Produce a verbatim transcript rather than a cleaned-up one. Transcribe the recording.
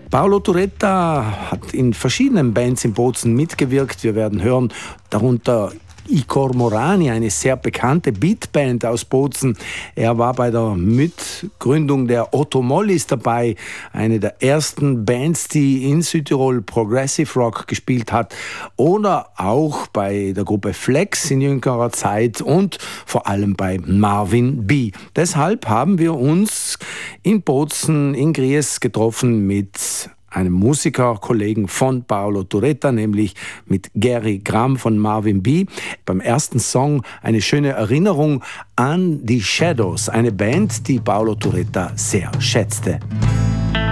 Paolo Turetta hat in verschiedenen Bands in Bozen mitgewirkt. Wir werden hören, darunter I Cormorani, eine sehr bekannte Beatband aus Bozen. Er war bei der Mitgründung der Otto Mollis dabei, eine der ersten Bands, die in Südtirol Progressive Rock gespielt hat. Oder auch bei der Gruppe Flex in jüngerer Zeit und vor allem bei Marvin B. Deshalb haben wir uns in Bozen, in Gries getroffen mit einem Musikerkollegen von Paolo Turetta, nämlich mit Gary Gramm von Marvin B. Beim ersten Song eine schöne Erinnerung an die Shadows, eine Band, die Paolo Turetta sehr schätzte.